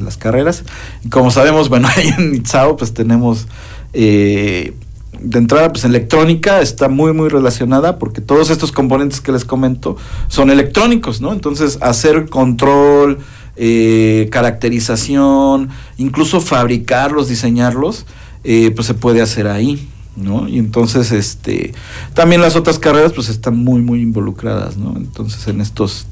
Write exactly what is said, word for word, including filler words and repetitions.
las carreras. Y como sabemos, bueno, ahí en Itzao pues tenemos eh, de entrada pues electrónica, está muy muy relacionada porque todos estos componentes que les comento son electrónicos, ¿no? Entonces hacer control, eh, caracterización, incluso fabricarlos, diseñarlos, eh, pues se puede hacer ahí, ¿no? Y entonces este también las otras carreras pues están muy muy involucradas, ¿no? Entonces en estos